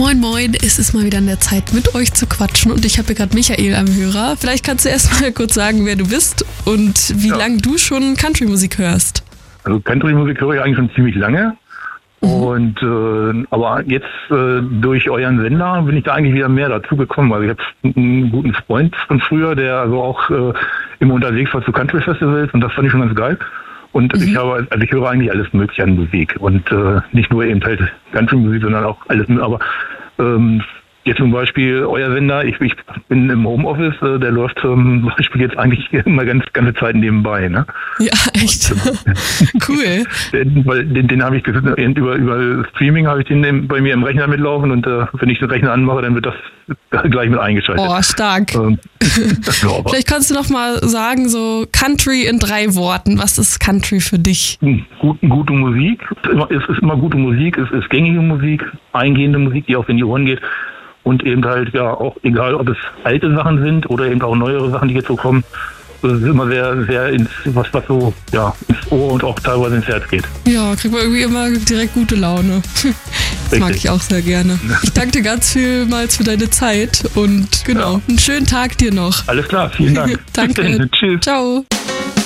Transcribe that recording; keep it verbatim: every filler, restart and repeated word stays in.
Moin moin, es ist mal wieder an der Zeit, mit euch zu quatschen und ich habe hier gerade Michael am Hörer. Vielleicht kannst du erst mal kurz sagen, wer du bist und wie ja. lange du schon Country-Musik hörst. Also Country-Musik höre ich eigentlich schon ziemlich lange. Mhm. Und äh, aber jetzt äh, durch euren Sender bin ich da eigentlich wieder mehr dazu gekommen. Also ich habe einen guten Freund von früher, der also auch äh, immer unterwegs war zu Country-Festivals und das fand ich schon ganz geil. Und mhm. ich habe, also ich höre eigentlich alles Mögliche an Musik und äh, nicht nur eben halt Country-Musik, sondern auch alles. Aber ähm, jetzt zum Beispiel euer Sender, ich, ich bin im Homeoffice, äh, der läuft zum Beispiel jetzt eigentlich immer ganz ganze Zeit nebenbei, ne? Ja, echt. Und, äh, cool. Den, weil den, den habe ich gesagt, über über Streaming habe ich den bei mir im Rechner mitlaufen und äh, wenn ich den Rechner anmache, dann wird das gleich mit eingeschaltet. Oh, stark. Ähm, Vielleicht kannst du noch mal sagen, so Country in drei Worten. Was ist Country für dich? Gut, gute Musik. Es ist immer gute Musik. Es ist gängige Musik, eingehende Musik, die auch in die Ohren geht. Und eben halt, ja, auch egal, ob es alte Sachen sind oder eben auch neuere Sachen, die jetzt so kommen. Das ist immer sehr, sehr ins, was, was so, ja, ins Ohr und auch teilweise ins Herz geht. Ja, kriegt man irgendwie immer direkt gute Laune. Das Richtig. Mag ich auch sehr gerne. Ich danke dir ganz vielmals für deine Zeit und genau, ja. einen schönen Tag dir noch. Alles klar, vielen Dank. Danke. Tschüss. Ciao.